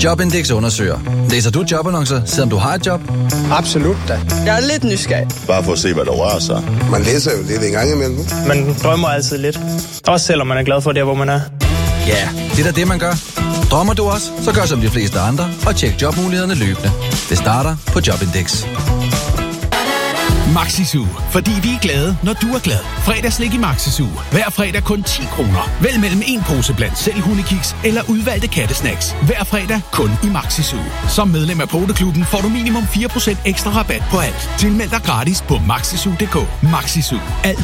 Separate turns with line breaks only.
Jobindex undersøger. Læser du jobannoncer, selvom du har et job?
Absolut da.
Jeg er lidt nysgerrig.
Bare for at se, hvad der rører sig.
Man læser jo lidt en gang imellem.
Man drømmer altid lidt. Også selvom man er glad for det, hvor man er.
Ja, det er da det, man gør. Drømmer du også, så gør som de fleste andre og tjek jobmulighederne løbende. Det starter på Jobindex.
Maxisu, fordi vi er glade, når du er glad. Fredagslik i Maxisu. Hver fredag kun 10 kroner. Vælg mellem en pose blandt selv hundekiks eller udvalgte kattesnacks. Hver fredag kun i Maxisu. Som medlem af Poteklubben får du minimum 4% ekstra rabat på alt. Tilmeld dig gratis på maxisu.dk. Maxisu. Alt